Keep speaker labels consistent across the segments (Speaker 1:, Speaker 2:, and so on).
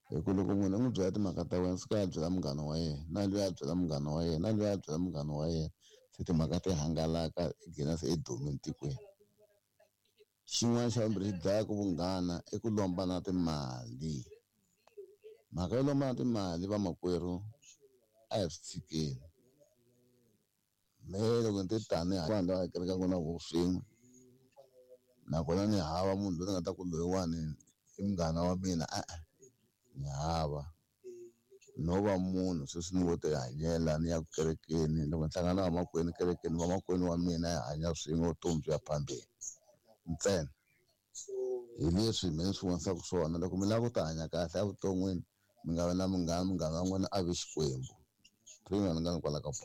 Speaker 1: Hikuva loko munhu u n'wi byela timhaka ta wena swi ka ya byela munghana wa yena na loyi a byela munghana wa yena na loyi a byela munghana wa yena se timhaka ti hangalaka i gina se i dumile tikweni. Xin'wana xa vumbirhi lexi dlayaka vunghana i ku lombana timali. Mhaka yo lombana timali vamakwerhu a hi swi tshikeni. Mehe loko ni te tani vanhu lava hakelaka na vona swin'we nakona ni hava munhu loyi ni nga ta ku loyiwani i munghana wa mina ni hava. No va munhu sweswi ni ngo ti hanyela ni ya kerekeni loko ni hlangana na vamakwenu kerekeni vamakwenu wa mina hi hanya swin'we vutomi byi ya phambeni ntsena. Hi leswi mina ni swi vonisaka swona loko mi lava ku ta hanya kahle evuton'wini mi nga vi na munghana wa n'wina a vi xikwembu. Ni nga ni kwala ka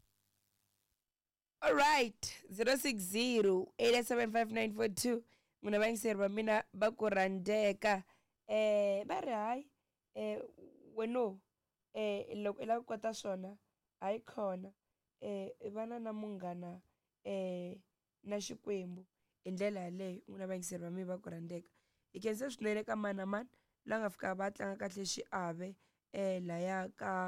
Speaker 2: All right, 060 8775942 n'wina vayingiseri va mina va ku rhandzeka va ri hayi weno loko i lava ku kota swona hayi khona vana na munghana na xikwembu hi ndlela yaleyo n'wina vayingiseri va mina va ku rhandzeka hi khensa swinene ka mani na mani la nga fika va tlanga kahle xiave laya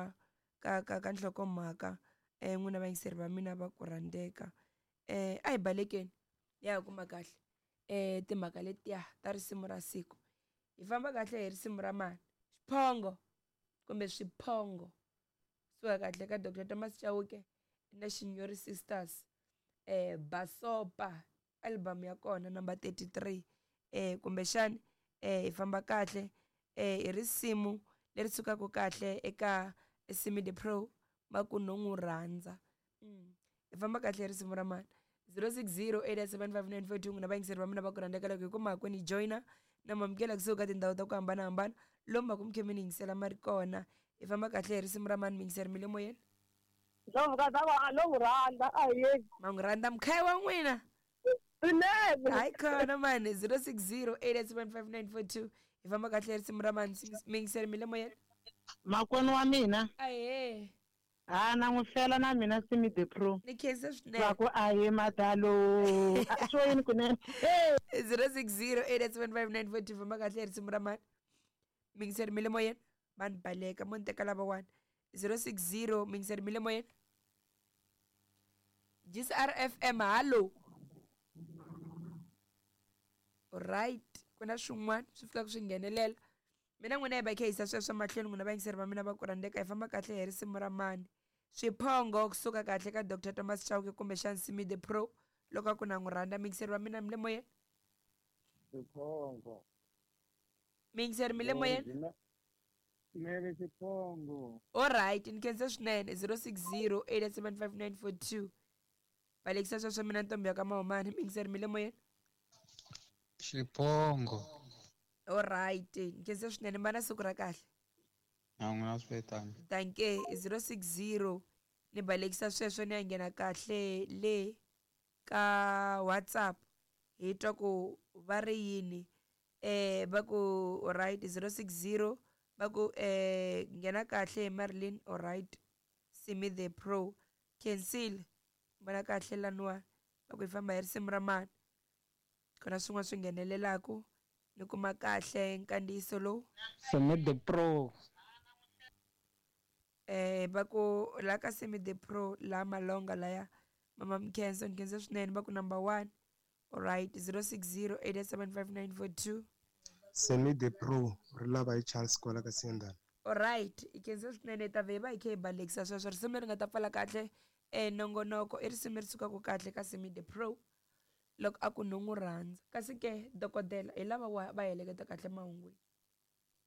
Speaker 2: ka nhlokomhaka n'wina vayingiseri va mina va ku rhandzeka a hi balekeni ya hi kuma kahle timhaka letiya ta risimu ra siku hi famba kahle hi risimu ra mani xiphongo kumbe swiphongo suka kahle ka Dr. Thomas Chauke na Shinyori Sisters Basopa album ya kona number 33 kumbexani hi famba kahle hi risimu leri sukaka kahle eka Simi the Pro va ku no n'wi rhandza hi famba kahle risimu ra mani 060 8775942 n'wina vayingiseri va mina va ku rhandzeka loko hi kuma kwini joina na mamukela kusuka ka tindhawu ta ku hambanahambana lomu va ku mi khe mi ni yingisela ma ri kona hi famba kahle hi risimu ra mani mi yingiseri mi le moyeni
Speaker 3: lo n'wi rhandza a hi yeni
Speaker 2: ma n'wi rhandza mukhayi wa n'wina
Speaker 3: swinene
Speaker 2: hayi khona mani 060 8775942 hi famba kahle hi risimu ra mani mi yingiseri mi le moyeni
Speaker 3: makwenu wa mina
Speaker 2: ahe
Speaker 3: na n'wi fela na mina Simi the Pro
Speaker 2: ni khensa
Speaker 3: va
Speaker 2: swinene
Speaker 3: ku ahe madalo swo yini kunene
Speaker 2: 060 8775942 famba kahle hi risimu ra mani mi yingiseri mi le moyeni va ni baleka mo ni teka lavawani 060 mi yingiseri mi le moyeni GSRFM hallo alright ku na swin'wana swi fikaka swi nghenelela mina n'wina hi va khe hisa sweswo mahlweni n'wina vayingiseri va mina va ku rhandzeka hi famba kahle hi risimu ra mani swiphongo kusuka kahle ka Dr. Thomas Chauke kumbe xan Simi the Pro loko a ku na n'wi rhandza mi yingiseri va mina mi le moyeni
Speaker 3: swiphongo
Speaker 2: mi yingiseri mi le moyeni
Speaker 3: mere swiphongo
Speaker 2: alright ni khensa swinene 060 8775942 balekisa sweswo mina ntombi ya ka mahumani mi yingiseri mi le moyeni
Speaker 4: Xiphongo.
Speaker 2: alright ni khensa swinene mbana siku ra kahle
Speaker 4: Na n'wina swetani.
Speaker 2: danke 060 ni balekisa sweswo ni ya nghena kahle le ka WhatsApp hi twa ku va ri yini va ku alright 060 va ku nghena kahle hi Marilyn alright Simi the Pro cancel vona kahle laniwa va ku hi famba hi risimu ra mani ku na swin'wana swi nghenelelaku ni kuma kahle nkandziyiso lowu
Speaker 3: Simi the Pro
Speaker 2: va ku la ka Simi the Pro la malonga laya mama mkhenso ni khensa swinene va ku number 1 alright 060 8775942
Speaker 5: Simi the Pro ri lava hi chance kwala ka Siyandhani.
Speaker 2: alright hi khensa swinene ta ve va hi khe hi balekisa sweswo risimu leri nga ta pfala kahle nongonoko i risimu leri sukaka kahle ka Simi the Pro loko a ku no n'wi rhandza kasi ke dokodela hi lava va heleketa kahle mahungwini